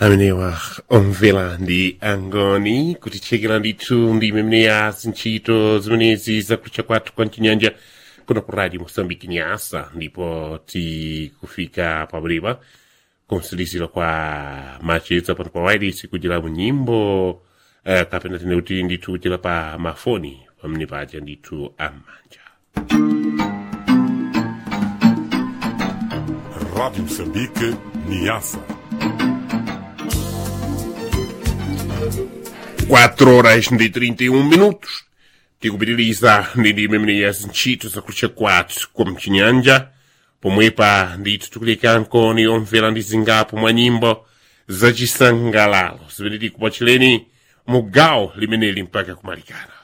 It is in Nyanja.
amenewa omvera ndi angoni kutichekera ndithu ndi mmeneya zintchito zimenezi zakutcha kwathu kwa mchinyanja kuno ku radio Mosambiki Nyasa, ndipo tikufika pabwera kumsuliziro kwa macheza pano pa wireless kuchera mu nyimbo kapena tine kuti ndithu kuchera pa mafoni pamene paja ndithu amanja. Radio Moçambique, Niassa. 4 horas e 31 minutos. Tikupitiriza ndi mmeneya zintchito zakutcha kwathu kwa mchinyanja, pomwepa ndithu tikuleka nkoni omvera ndi zingapo mwa nyimbo zachisangalalo zimene tikupatchireni mu gawo limeneli mpaka kumalikana.